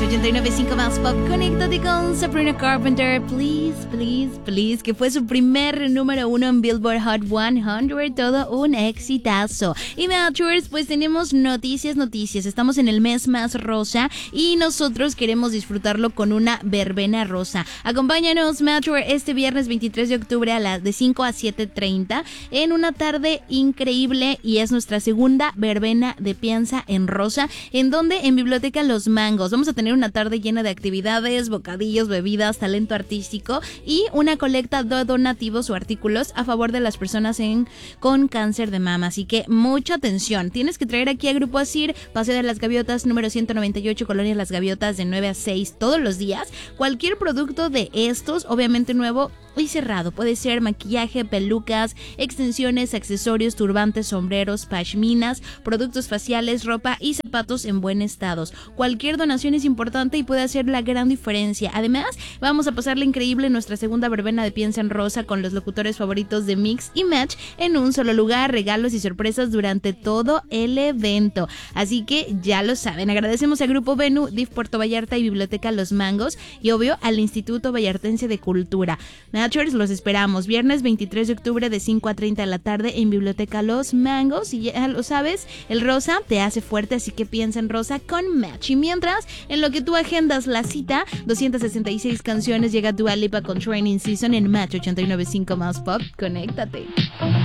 Match 89.5 más pop. Conéctate con Sabrina Carpenter, please, please, please, que fue su primer número 1 en Billboard Hot 100, todo un exitazo. Y Matchers, pues tenemos noticias. Estamos en el mes más rosa y nosotros queremos disfrutarlo con una verbena rosa. Acompáñanos, Matcher, este viernes 23 de octubre de 5 a 7:30 en una tarde increíble, y es nuestra segunda verbena de Piensa en Rosa. ¿En donde? En Biblioteca Los Mangos. Vamos a tener una tarde llena de actividades, bocadillos, bebidas, talento artístico y una colecta de donativos o artículos a favor de las personas con cáncer de mama. Así que mucha atención. Tienes que traer aquí a Grupo Asir, Paseo de las Gaviotas, número 198, Colonia Las Gaviotas, de 9 a 6 todos los días. Cualquier producto de estos, obviamente nuevo y cerrado. Puede ser maquillaje, pelucas, extensiones, accesorios, turbantes, sombreros, pashminas, productos faciales, ropa y zapatos en buen estado. Cualquier donación es importante y puede hacer la gran diferencia. Además, vamos a pasarle increíble en nuestra segunda verbena de Piensa en Rosa con los locutores favoritos de Mix y Match en un solo lugar, regalos y sorpresas durante todo el evento. Así que ya lo saben. Agradecemos a Grupo Venue, DIF Puerto Vallarta y Biblioteca Los Mangos, y obvio al Instituto Vallartense de Cultura. Matchers, los esperamos viernes 23 de octubre de 5 a 30 de la tarde en Biblioteca Los Mangos. Y ya lo sabes, el rosa te hace fuerte, así que piensa en rosa con Match. Y mientras, en lo que tú agendas la cita, 266 canciones, llega Dua Lipa con Training Season en Match 89.5 más pop. Conéctate.